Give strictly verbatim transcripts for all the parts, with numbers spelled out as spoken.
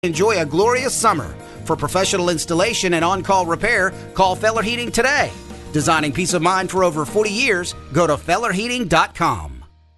Enjoy a glorious summer. For professional installation and on-call repair, call Feller Heating today. Designing peace of mind for over forty years, go to feller heating dot com.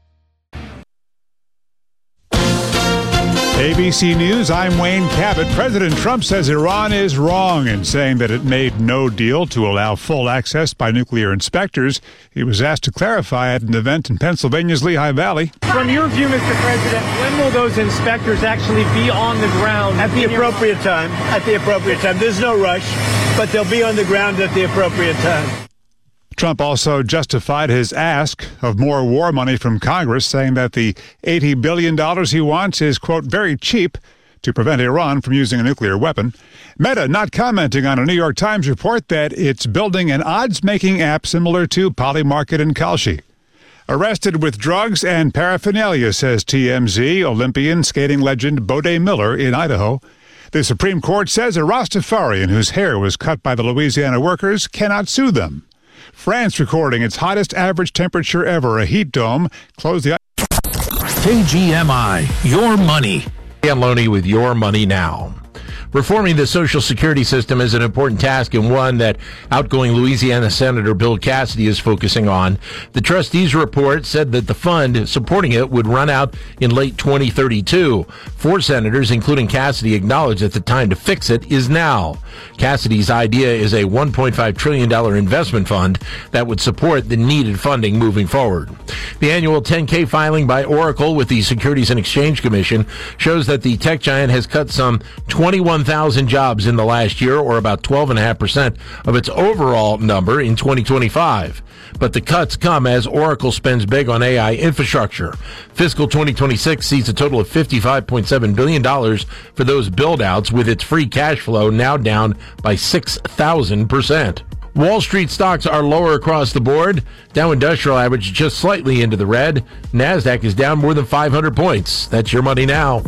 A B C News, I'm Wayne Cabot. President Trump says Iran is wrong in saying that it made no deal to allow full access by nuclear inspectors. He was asked to clarify at an event in Pennsylvania's Lehigh Valley. From your view, Mister President, when will those inspectors actually be on the ground? At the appropriate time. At the appropriate time. There's no rush, but they'll be on the ground at the appropriate time. Trump also justified his ask of more war money from Congress, saying that the eighty billion dollars he wants is, quote, very cheap to prevent Iran from using a nuclear weapon. Meta not commenting on a New York Times report that it's building an odds-making app similar to Polymarket and Kalshi. Arrested with drugs and paraphernalia, says T M Z, Olympian skating legend Bode Miller in Idaho. The Supreme Court says a Rastafarian whose hair was cut by the Louisiana workers cannot sue them. France recording its hottest average temperature ever. A heat dome closed the... K G M I, your money. Dan Loney with Your Money Now. Reforming the Social Security system is an important task and one that outgoing Louisiana Senator Bill Cassidy is focusing on. The trustees' report said that the fund supporting it would run out in late twenty thirty-two. Four senators, including Cassidy, acknowledged that the time to fix it is now. Cassidy's idea is a one point five trillion dollars investment fund that would support the needed funding moving forward. The annual ten K filing by Oracle with the Securities and Exchange Commission shows that the tech giant has cut some twenty-one thousand jobs in the last year, or about twelve point five percent of its overall number in twenty twenty-five. But the cuts come as Oracle spends big on A I infrastructure. Fiscal twenty twenty-six sees a total of fifty-five point seven billion dollars for those build-outs, with its free cash flow now down by six thousand percent. Wall Street stocks are lower across the board. Dow Industrial average just slightly into the red. NASDAQ is down more than five hundred points. That's Your Money Now.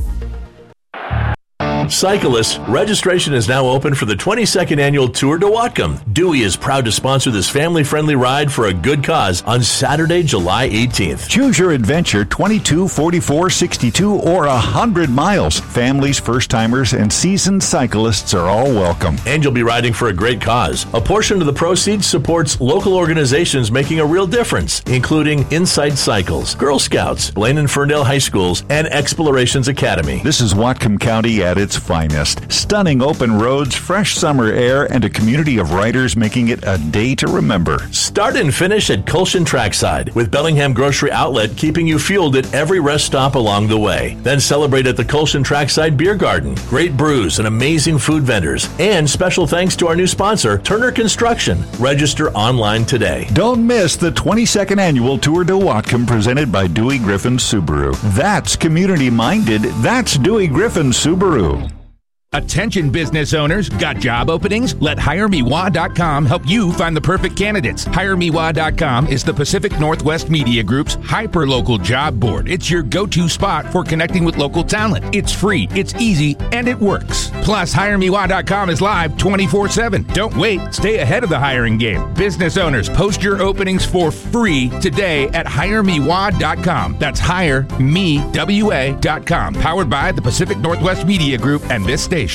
Cyclists, registration is now open for the twenty-second annual Tour de Whatcom. Dewey is proud to sponsor this family-friendly ride for a good cause on Saturday, July eighteenth. Choose your adventure, twenty-two, forty-four, sixty-two, or one hundred miles. Families, first-timers, and seasoned cyclists are all welcome. And you'll be riding for a great cause. A portion of the proceeds supports local organizations making a real difference, including Inside Cycles, Girl Scouts, Blaine and Ferndale High Schools, and Explorations Academy. This is Whatcom County at its finest. Stunning open roads, fresh summer air, and a community of riders making it a day to remember. Start and finish at Colshan Trackside, with Bellingham Grocery Outlet keeping you fueled at every rest stop along the way. Then celebrate at the Colshan Trackside Beer Garden. Great brews and amazing food vendors. And special thanks to our new sponsor, Turner Construction. Register online today. Don't miss the twenty-second annual Tour de Whatcom presented by Dewey Griffin Subaru. That's community-minded. That's Dewey Griffin Subaru. Attention business owners, got job openings? Let hire me wah dot com help you find the perfect candidates. hire me wah dot com is the Pacific Northwest Media Group's hyper-local job board. It's your go-to spot for connecting with local talent. It's free, it's easy, and it works. Plus, hire me wah dot com is live twenty-four seven. Don't wait, stay ahead of the hiring game. Business owners, post your openings for free today at hire me wah dot com. That's hire me wa dot com. Powered by the Pacific Northwest Media Group and this station.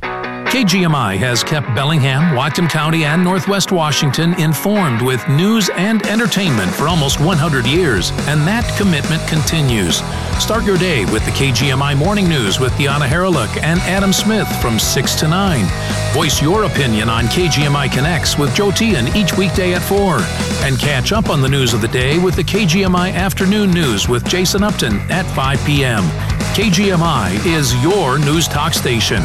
K G M I has kept Bellingham, Whatcom County, and Northwest Washington informed with news and entertainment for almost one hundred years, and that commitment continues. Start your day with the K G M I Morning News with Deanna Haralick and Adam Smith from six to nine. Voice your opinion on K G M I Connects with Joe Tian each weekday at four. And catch up on the news of the day with the K G M I Afternoon News with Jason Upton at five p.m. K G M I is your news talk station.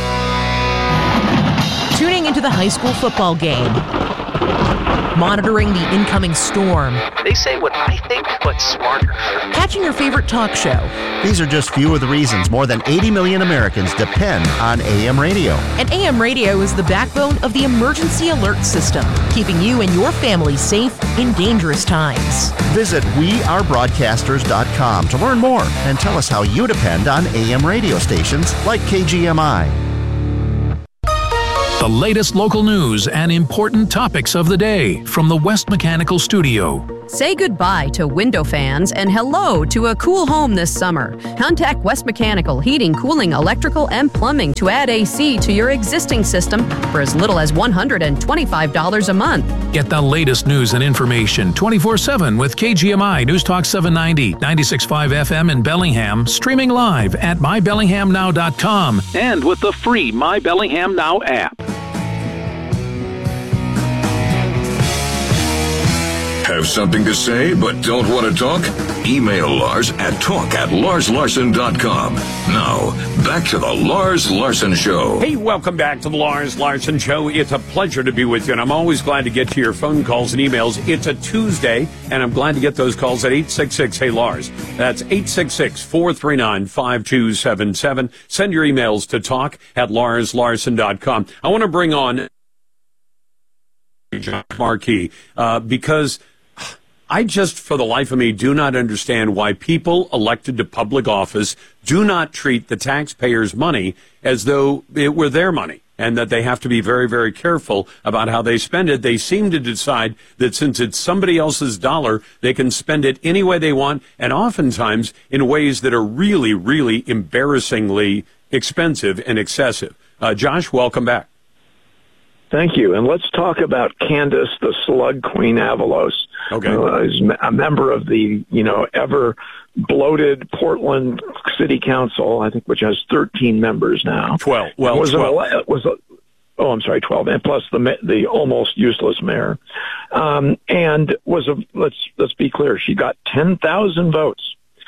Tuning into the high school football game. Monitoring the incoming storm. They say what I think, but smarter. Catching your favorite talk show. These are just few of the reasons more than eighty million Americans depend on A M radio. And A M radio is the backbone of the emergency alert system, keeping you and your family safe in dangerous times. Visit we are broadcasters dot com to learn more and tell us how you depend on A M radio stations like K G M I. The latest local news and important topics of the day from the West Mechanical Studio. Say goodbye to window fans and hello to a cool home this summer. Contact West Mechanical Heating, Cooling, Electrical, and Plumbing to add A C to your existing system for as little as one hundred twenty-five dollars a month. Get the latest news and information twenty-four seven with K G M I News Talk seven ninety, ninety-six point five F M in Bellingham, streaming live at my bellingham now dot com and with the free My Bellingham Now app. Have something to say but don't want to talk? Email Lars at talk at lars larson dot com. Now, back to the Lars Larson Show. Hey, welcome back to the Lars Larson Show. It's a pleasure to be with you, and I'm always glad to get to your phone calls and emails. It's a Tuesday, and I'm glad to get those calls at eight six six, hey Lars. That's eight six six, four three nine, five two seven seven. Send your emails to talk at lars larson dot com. I want to bring on John Markey, uh, because I just, for the life of me, do not understand why people elected to public office do not treat the taxpayers' money as though it were their money, and that they have to be very, very careful about how they spend it. They seem to decide that since it's somebody else's dollar, they can spend it any way they want, and oftentimes in ways that are really, really embarrassingly expensive and excessive. Uh, Josh, welcome back. Thank you. And let's talk about Candace, the slug queen Avalos. Okay. Uh, is a member of the, you know, ever bloated Portland City Council, I think, which has thirteen members now. twelve. Well, was twelve. A, was a, oh, I'm sorry, twelve. And plus the the almost useless mayor. Um, and was a, let's, let's be clear, she got ten thousand votes.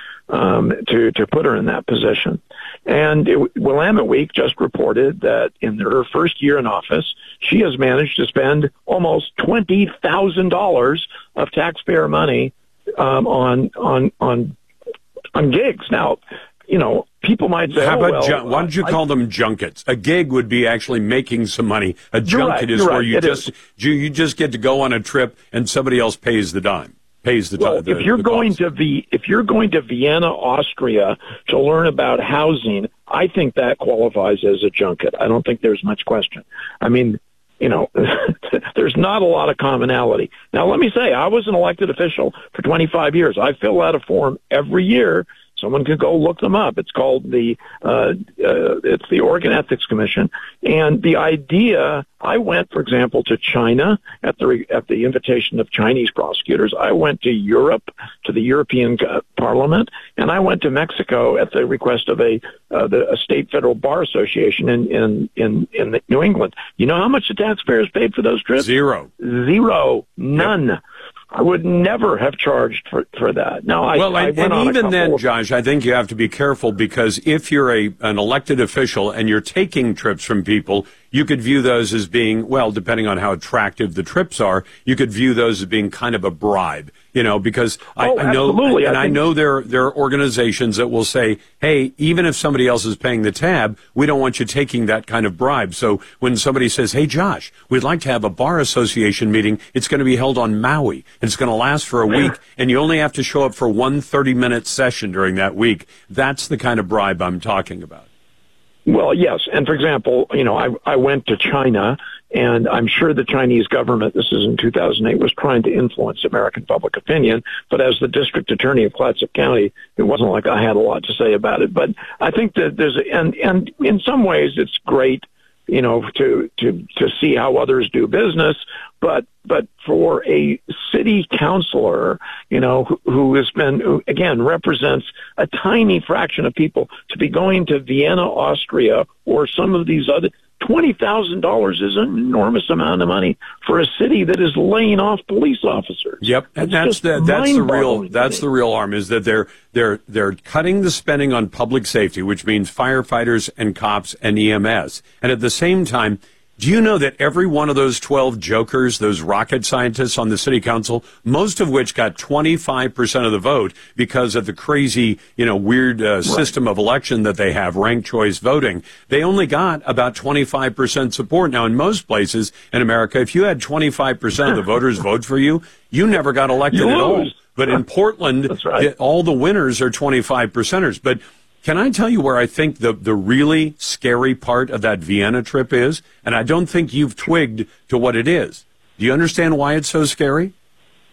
Um, to, to put her in that position. And it, Willamette Week just reported that in her first year in office, she has managed to spend almost twenty thousand dollars of taxpayer money um, on, on, on, on gigs. Now, you know, people might say, How oh, about well, jun- why don't you I, call them junkets? A gig would be actually making some money. A junket right, is where right, you just, is. you, you just get to go on a trip and somebody else pays the dime. Pays the, well, the, if you're the going cost. to v, if you're going to Vienna, Austria to learn about housing, I think that qualifies as a junket. I don't think there's much question. I mean, you know, there's not a lot of commonality. Now, let me say, I was an elected official for twenty-five years. I fill out a form every year. Someone can go look them up. It's called the uh, uh, it's the Oregon Ethics Commission, and the idea. I went, for example, to China at the at the invitation of Chinese prosecutors. I went to Europe to the European Parliament, and I went to Mexico at the request of a uh, the a state federal bar association in in in, in New England. You know how much the taxpayers paid for those trips? Zero, zero, none. Yep. I would never have charged for, for that. Now, I, well, I and, went and on even then, of, Josh, I think you have to be careful because if you're a an elected official and you're taking trips from people, you could view those as being, well, depending on how attractive the trips are, you could view those as being kind of a bribe, you know, because I, oh, I know, absolutely. and I, I know there, there are organizations that will say, hey, even if somebody else is paying the tab, we don't want you taking that kind of bribe. So when somebody says, hey, Josh, we'd like to have a bar association meeting, it's going to be held on Maui, and it's going to last for a week, and you only have to show up for one thirty-minute session during that week. That's the kind of bribe I'm talking about. Well, yes. And for example, you know, I, I went to China, and I'm sure the Chinese government, this is in two thousand eight, was trying to influence American public opinion. But as the district attorney of Clatsop County, it wasn't like I had a lot to say about it. But I think that there's, and, and in some ways it's great, you know, to, to, to see how others do business. But, but for a city councilor, you know, who, who has been, who, again, represents a tiny fraction of people to be going to Vienna, Austria, or some of these other, twenty thousand dollars is an enormous amount of money for a city that is laying off police officers. Yep, and that's the that's the real that's the real arm is that they're they're they're cutting the spending on public safety, which means firefighters and cops and E M S, and at the same time, do you know that every one of those twelve jokers, those rocket scientists on the city council, most of which got twenty-five percent of the vote because of the crazy, you know, weird uh, right. system of election that they have, ranked choice voting, they only got about twenty-five percent support. Now, in most places in America, if you had twenty-five percent of the voters vote for you, you never got elected you at lose. all. But in Portland, That's right. all the winners are twenty-five percenters. But can I tell you where I think the, the really scary part of that Vienna trip is? And I don't think you've twigged to what it is. Do you understand why it's so scary?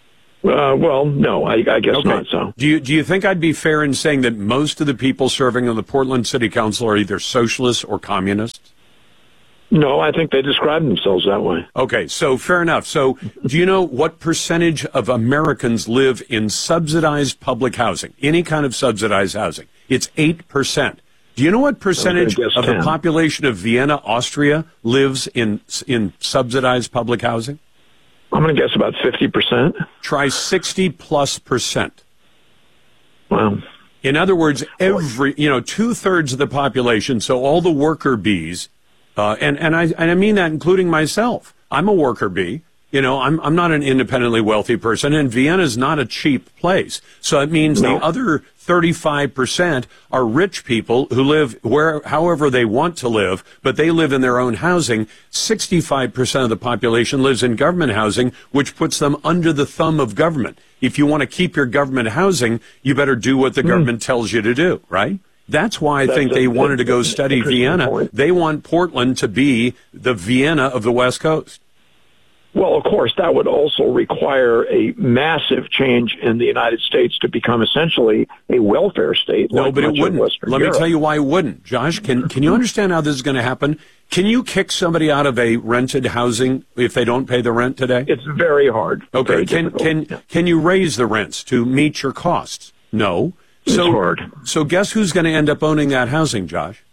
Uh, well, no, I, I guess okay. not so. Do you do you think I'd be fair in saying that most of the people serving on the Portland City Council are either socialists or communists? No, I think they describe themselves that way. Okay, so fair enough. So do you know what percentage of Americans live in subsidized public housing, any kind of subsidized housing? It's eight percent. Do you know what percentage of the population of Vienna, Austria lives in in subsidized public housing? I'm going to guess about fifty percent. Try sixty plus percent. Wow. In other words, every, you know, two thirds of the population, so all the worker bees, uh, and, and I, and I mean that including myself. I'm a worker bee. You know, I'm, I'm not an independently wealthy person, and Vienna is not a cheap place. So it means no. the other thirty-five percent are rich people who live where, however they want to live, but they live in their own housing. sixty-five percent of the population lives in government housing, which puts them under the thumb of government. If you want to keep your government housing, you better do what the mm. government tells you to do, right? That's why I That's think a, they wanted to go study Vienna. Point. They want Portland to be the Vienna of the West Coast. Well, of course, that would also require a massive change in the United States to become essentially a welfare state. No, like but it wouldn't. Western Let Europe. me tell you why it wouldn't. Josh, can can you understand how this is going to happen? Can you kick somebody out of a rented housing if they don't pay the rent today? It's very hard. Okay, very can difficult. can yeah. can you raise the rents to meet your costs? No. It's so, hard. So guess who's going to end up owning that housing, Josh?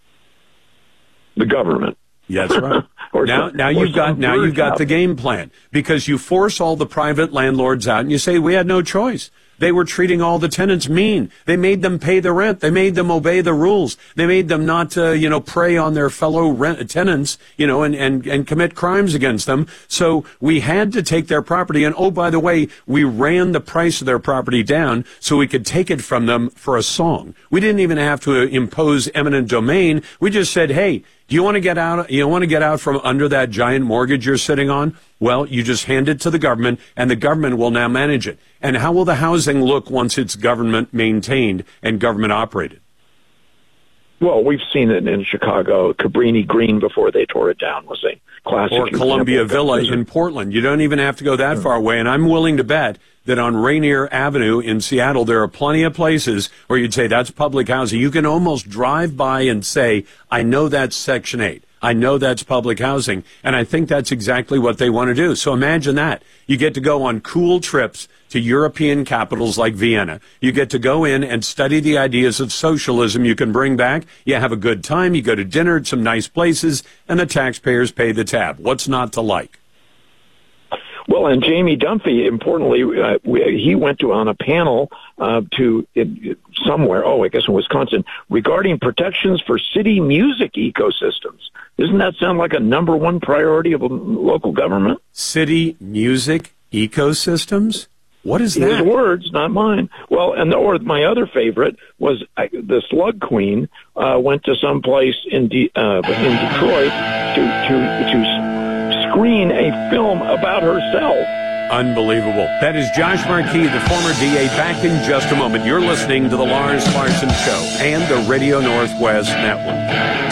The government. Yeah, that's right. now, some, now you've got now you've got the game plan, because you force all the private landlords out, and you say we had no choice. They were treating all the tenants mean. They made them pay the rent. They made them obey the rules. They made them not, uh, you know, prey on their fellow rent tenants, you know, and, and, and commit crimes against them. So we had to take their property. And, oh, by the way, we ran the price of their property down so we could take it from them for a song. We didn't even have to impose eminent domain. We just said, hey, do you want to get out? You want to get out from under that giant mortgage you're sitting on? Well, you just hand it to the government, and the government will now manage it. And how will the housing look once it's government maintained and government operated? Well, we've seen it in Chicago. Cabrini Green, before they tore it down, was a classic Or Columbia Villa in Portland. You don't even have to go that far away. And I'm willing to bet that on Rainier Avenue in Seattle, there are plenty of places where you'd say that's public housing. You can almost drive by and say, I know that's Section eight. I know that's public housing. And I think that's exactly what they want to do. So imagine that. You get to go on cool trips to European capitals like Vienna. You get to go in and study the ideas of socialism you can bring back. You have a good time. You go to dinner at some nice places, and the taxpayers pay the tab. What's not to like? Well, and Jamie Dunphy, importantly, uh, we, he went to on a panel uh, to it, somewhere, oh, I guess in Wisconsin, regarding protections for city music ecosystems. Doesn't that sound like a number one priority of a local government? City music ecosystems? What is that? His words, not mine. Well, and the, or my other favorite was uh, the Slug Queen uh, went to some place in De- uh, in Detroit to to to screen a film about herself. Unbelievable. That is Josh Marquis, the former D A. Back in just a moment. You're listening to the Lars Larson Show and the Radio Northwest Network.